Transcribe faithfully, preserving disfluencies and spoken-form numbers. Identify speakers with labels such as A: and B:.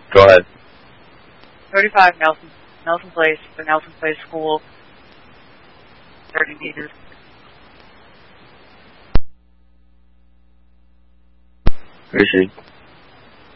A: Go ahead.
B: thirty-five Nelson Nelson Place, the Nelson Place School, thirty meters.
A: Where is she?